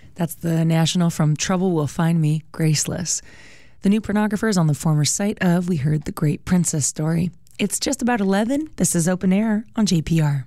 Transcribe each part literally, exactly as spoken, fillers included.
That's the National from Trouble Will Find Me, Graceless. The New Pornographers on the former site of We Heard the Great Princess Story. It's just about eleven. This is Open Air on J P R.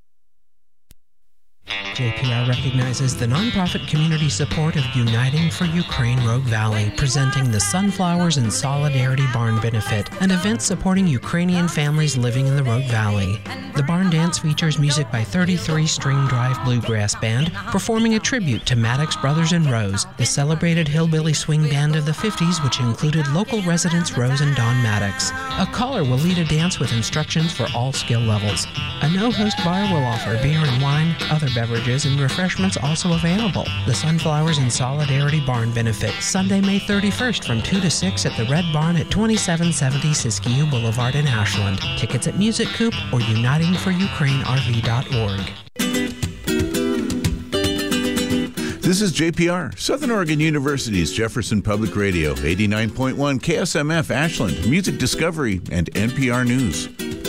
J P R recognizes the nonprofit community support of Uniting for Ukraine Rogue Valley, presenting the Sunflowers in Solidarity Barn Benefit, an event supporting Ukrainian families living in the Rogue Valley. The barn dance features music by thirty-three Stream Drive Bluegrass Band, performing a tribute to Maddox Brothers and Rose, the celebrated hillbilly swing band of the fifties, which included local residents Rose and Don Maddox. A caller will lead a dance with instructions for all skill levels. A no-host bar will offer beer and wine, other beverages and refreshments also available. The Sunflowers in Solidarity Barn Benefit, Sunday, May thirty-first from two to six at the Red Barn at twenty-seven seventy Siskiyou Boulevard in Ashland. Tickets at Music Coop or uniting for ukraine r v dot org. This is J P R, Southern Oregon University's Jefferson Public Radio, eighty-nine point one K S M F Ashland, Music Discovery, and N P R News.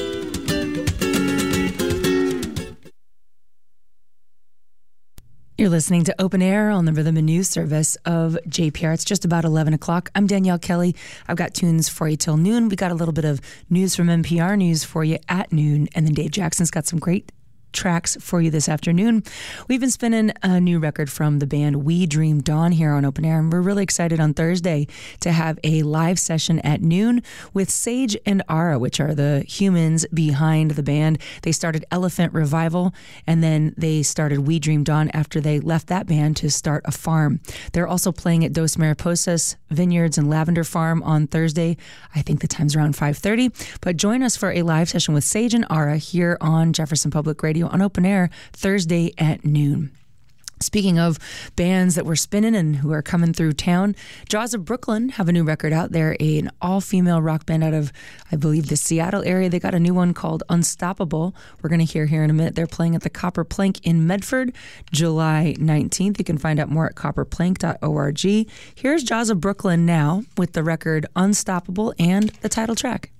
You're listening to Open Air on the Rhythm and News service of J P R. It's just about eleven o'clock. I'm Danielle Kelly. I've got tunes for you till noon. We got a little bit of news from N P R News for you at noon. And then Dave Jackson's got some great tracks for you this afternoon. We've been spinning a new record from the band We Dream Dawn here on Open Air, and we're really excited on Thursday to have a live session at noon with Sage and Ara, which are the humans behind the band. They started Elephant Revival, and then they started We Dream Dawn after they left that band to start a farm. They're also playing at Dos Mariposas Vineyards and Lavender Farm on Thursday. I think the time's around five thirty, but join us for a live session with Sage and Ara here on Jefferson Public Radio on Open Air Thursday at noon. Speaking of bands that we're spinning and who are coming through town, Jaws of Brooklyn have a new record out there, an all-female rock band out of, I believe, the Seattle area. They got a new one called Unstoppable. We're going to hear here in a minute. They're playing at the Copper Plank in Medford, July nineteenth. You can find out more at copper plank dot org. Here's Jaws of Brooklyn now with the record Unstoppable and the title track.